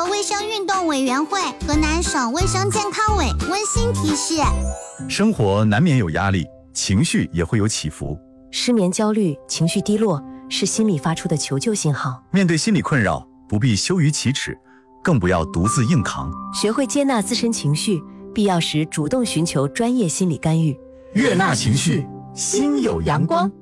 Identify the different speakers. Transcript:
Speaker 1: 卫生运动委员会、河南省卫生健康委温馨提示：
Speaker 2: 生活难免有压力，情绪也会有起伏。
Speaker 3: 失眠、焦虑、情绪低落是心理发出的求救信号。
Speaker 2: 面对心理困扰，不必羞于启齿，更不要独自硬扛。
Speaker 3: 学会接纳自身情绪，必要时主动寻求专业心理干预。
Speaker 4: 悦纳情绪，心有阳光。